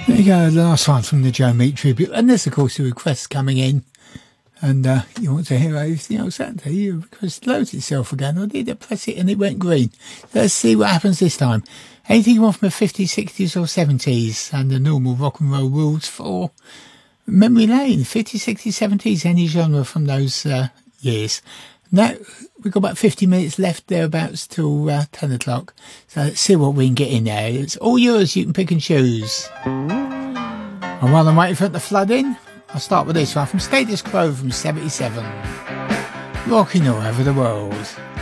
There you go, the last one from the Joe Meek tribute. And there's, of course, the requests coming in. And you want to hear everything else that day. Your request loads itself again. I did press it and it went green. Let's see what happens this time. Anything you want from the 50s, 60s or 70s and the normal rock and roll rules for Memory Lane. 50s, 60s, 70s, any genre from those years. Now, we've got about 50 minutes left thereabouts till 10 o'clock. So let's see what we can get in there. It's all yours. You can pick and choose. And while I'm waiting for it to flood in, I'll start with this one from Status Quo from 77. Rocking all over the world.